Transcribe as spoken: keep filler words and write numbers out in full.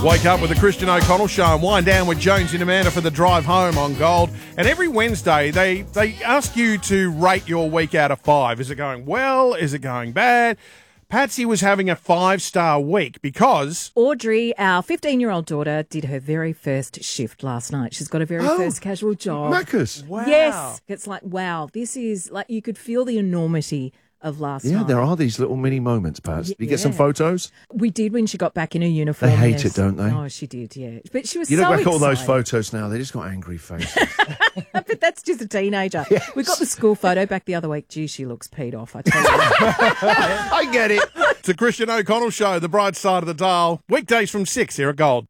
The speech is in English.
Wake up with the Christian O'Connell Show and wind down with Jones and Amanda for the drive home on Gold. And every Wednesday, they, they ask you to rate your week out of five. Is it going well? Is it going bad? Patsy was having a five-star week because... Audrey, our fifteen-year-old daughter, did her very first shift last night. She's got her very Oh, first casual job. Macca's. Wow. Yes. It's like, wow, this is like you could feel the enormity of last Yeah, night. there are these little mini moments, Pats. Did you get some Yeah. photos? We did when she got back in her uniform. They hate yes. it, don't they? Oh, she did, yeah. But she was You so look back at all those excited. photos now, they just got angry faces. But that's just a teenager. Yes. We got the school photo back the other week. Gee, she looks peed off, I tell you. I get it. It's the Christian O'Connell Show, the bright side of the dial. Weekdays from six here at Gold.